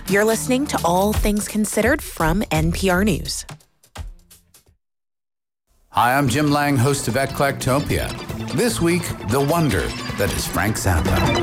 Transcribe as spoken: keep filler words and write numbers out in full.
You're listening to All Things Considered from N P R News. Hi, I'm Jim Lang, host of Eclectopia. This week, the wonder that is Frank Zappa.